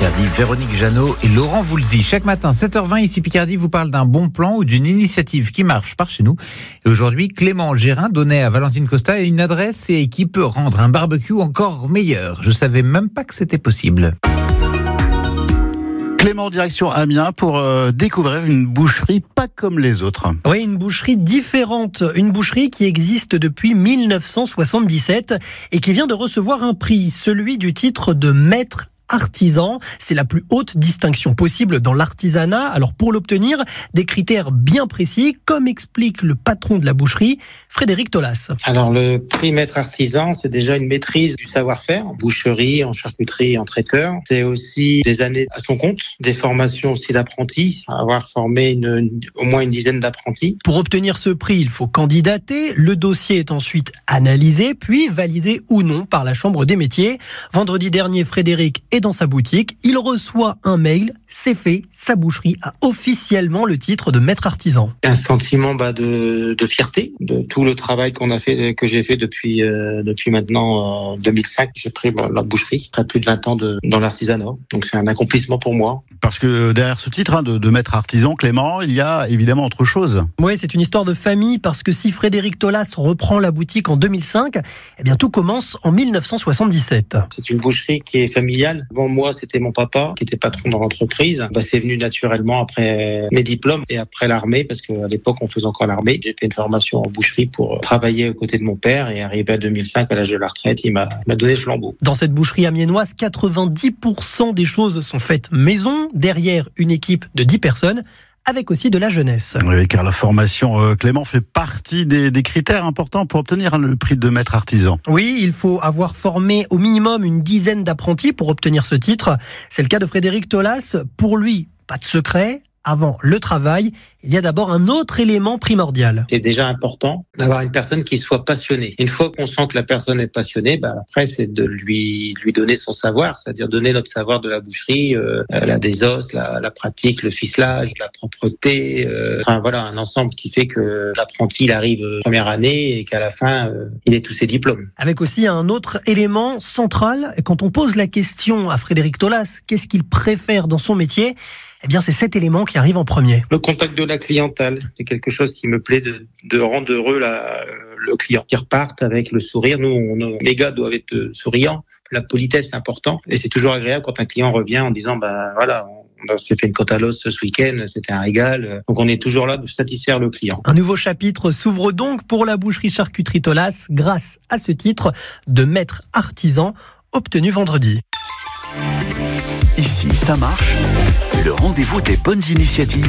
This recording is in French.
Picardie, Véronique Jeannot et Laurent Voulzy. Chaque matin, 7h20, ici Picardie vous parle d'un bon plan ou d'une initiative qui marche par chez nous. Et aujourd'hui, Clément Gérin donnait à Valentine Costa une adresse et qui peut rendre un barbecue encore meilleur. Je savais même pas que c'était possible. Clément, direction Amiens pour découvrir une boucherie pas comme les autres. Oui, une boucherie différente. Une boucherie qui existe depuis 1977 et qui vient de recevoir un prix, celui du titre de maître artisan. C'est la plus haute distinction possible dans l'artisanat. Alors pour l'obtenir, des critères bien précis, comme explique le patron de la boucherie, Frédéric Tolas. Alors le prix maître artisan, c'est déjà une maîtrise du savoir-faire, en boucherie, en charcuterie, en traiteur. C'est aussi des années à son compte, des formations aussi d'apprentis, avoir formé au moins une dizaine d'apprentis. Pour obtenir ce prix, il faut candidater. Le dossier est ensuite analysé, puis validé ou non par la Chambre des métiers. Vendredi dernier, Frédéric est dans sa boutique. Il reçoit un mail, c'est fait, sa boucherie a officiellement le titre de maître artisan. Un sentiment de fierté de tout le travail que j'ai fait depuis maintenant 2005. J'ai pris la boucherie, après plus de 20 ans dans l'artisanat. Donc c'est un accomplissement pour moi. Parce que derrière ce titre de maître artisan, Clément, il y a évidemment autre chose. Oui, c'est une histoire de famille parce que si Frédéric Tolas reprend la boutique en 2005, eh bien tout commence en 1977. C'est une boucherie qui est familiale. Avant moi, c'était mon papa qui était patron dans l'entreprise. C'est venu naturellement après mes diplômes et après l'armée, parce qu'à l'époque, on faisait encore l'armée. J'ai fait une formation en boucherie pour travailler aux côtés de mon père et arrivé à 2005, à l'âge de la retraite, il m'a donné le flambeau. Dans cette boucherie amiénoise, 90% des choses sont faites maison, derrière une équipe de 10 personnes, avec aussi de la jeunesse. Oui, car la formation, Clément, fait partie des critères importants pour obtenir le prix de maître artisan. Oui, il faut avoir formé au minimum une dizaine d'apprentis pour obtenir ce titre. C'est le cas de Frédéric Tolas. Pour lui, pas de secret. Avant le travail, il y a d'abord un autre élément primordial. C'est déjà important d'avoir une personne qui soit passionnée. Une fois qu'on sent que la personne est passionnée, après c'est de lui donner son savoir, c'est-à-dire donner notre savoir de la boucherie, la désosse, la pratique, le ficelage, la propreté, un ensemble qui fait que l'apprenti il arrive première année et qu'à la fin il ait tous ses diplômes. Avec aussi un autre élément central, quand on pose la question à Frédéric Tolas, qu'est-ce qu'il préfère dans son métier ? Eh bien, c'est cet élément qui arrive en premier. Le contact de la clientèle, c'est quelque chose qui me plaît de rendre heureux le client. Qui repartent avec le sourire. Nous, les gars doivent être souriants. La politesse, c'est important. Et c'est toujours agréable quand un client revient en disant, on s'est fait une côte à l'os ce week-end, c'était un régal. Donc on est toujours là de satisfaire le client. Un nouveau chapitre s'ouvre donc pour la boucherie charcuterie Tolas grâce à ce titre de maître artisan obtenu vendredi. Ici, ça marche. Le rendez-vous des bonnes initiatives